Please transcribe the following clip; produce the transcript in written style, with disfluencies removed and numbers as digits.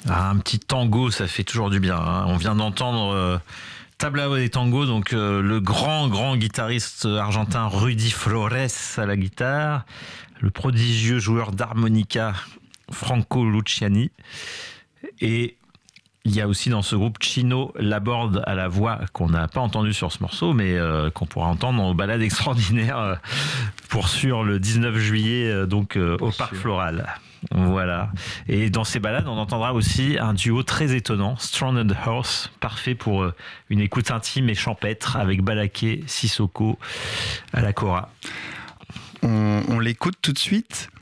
Ah, un petit tango, ça fait toujours du bien, hein. On vient d'entendre Tablao des tangos, donc le grand guitariste argentin Rudy Flores à la guitare, le prodigieux joueur d'harmonica Franco Luciani, et il y a aussi dans ce groupe Chino Laborde à la voix qu'on n'a pas entendu sur ce morceau, mais qu'on pourra entendre dans Balade extraordinaire pour sûr le 19 juillet au Parc Floral. Voilà. Et dans ces balades, on entendra aussi un duo très étonnant, Stranded Horse, parfait pour une écoute intime et champêtre avec Balaké, Sissoko à la Cora. On l'écoute tout de suite.